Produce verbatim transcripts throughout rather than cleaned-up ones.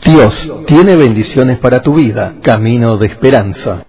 Dios tiene bendiciones para tu vida, camino de esperanza.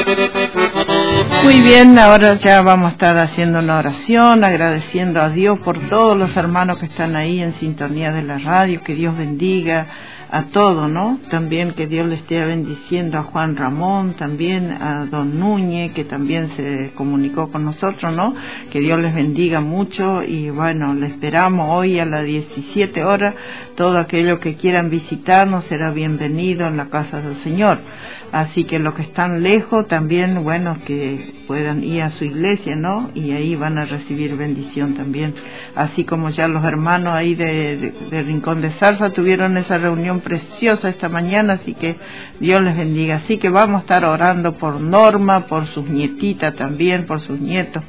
Muy bien, ahora ya vamos a estar haciendo una oración, agradeciendo a Dios por todos los hermanos que están ahí en sintonía de la radio, que Dios bendiga a todos, ¿no? También que Dios le esté bendiciendo a Juan Ramón, también a Don Núñez, que también se comunicó con nosotros, ¿no? Que Dios les bendiga mucho y bueno, le esperamos hoy a las diecisiete horas. Todo aquello que quieran visitarnos será bienvenido en la casa del Señor. Así que los que están lejos también, bueno, que puedan ir a su iglesia, ¿no? Y ahí van a recibir bendición también. Así como ya los hermanos ahí de, de, de Rincón de Zarza tuvieron esa reunión preciosa esta mañana, así que Dios les bendiga. Así que vamos a estar orando por Norma, por sus nietitas también, por sus nietos.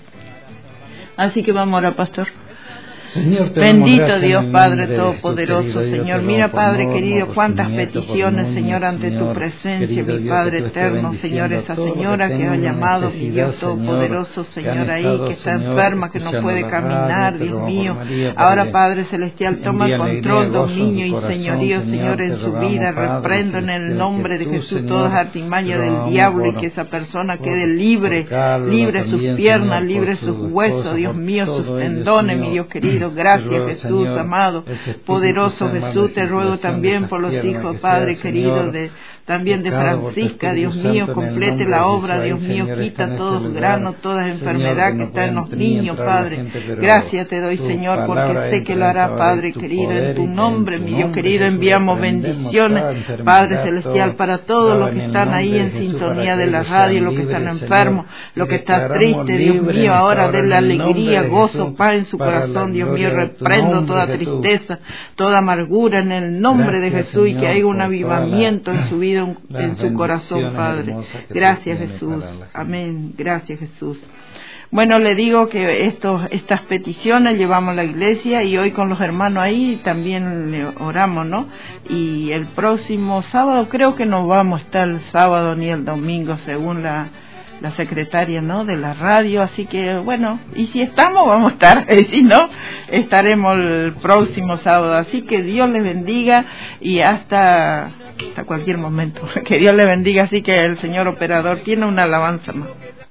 Así que vamos a orar, pastor. Señor, bendito Dios Padre Todopoderoso, Señor, mira Padre querido, cuántas peticiones, Señor, ante tu presencia, mi Padre eterno, Señor, esa señora que ha llamado, mi Dios Todopoderoso, Señor, ahí que está enferma, que no puede caminar, Dios mío, ahora Padre Celestial, toma el control, dominio y señorío, Señor, en su vida, reprendo en el nombre de Jesús todas artimañas del diablo y que esa persona quede libre, libre sus piernas, libre sus huesos, Dios mío, sus tendones, mi Dios querido. Gracias Jesús, amado, poderoso Jesús, te ruego también por los hijos, Padre querido, de también de Francisca, Dios mío, complete la obra, Dios mío, quita todos los granos, toda enfermedad que está en los niños, Padre. Gracias te doy, Señor, porque sé que lo hará, Padre querido, en tu nombre, mi Dios querido, enviamos bendiciones, Padre celestial, para todos los que están ahí en sintonía de la radio, los que están enfermos, los que están tristes, Dios mío, ahora denle alegría, gozo, paz en su corazón, Dios mío, reprendo toda tristeza, toda amargura en el nombre de Jesús y que haya un avivamiento en su vida, en su corazón, Padre. Gracias Jesús, amén, gracias Jesús. Bueno, le digo que estos, estas peticiones llevamos a la iglesia y hoy con los hermanos ahí también le oramos, ¿no? Y el próximo sábado, creo que no vamos a estar el sábado ni el domingo según la la secretaria, ¿no?, de la radio, así que bueno, y si estamos vamos a estar, y si no, estaremos el próximo sábado, así que Dios les bendiga y hasta hasta cualquier momento, que Dios les bendiga, así que el señor operador tiene una alabanza más.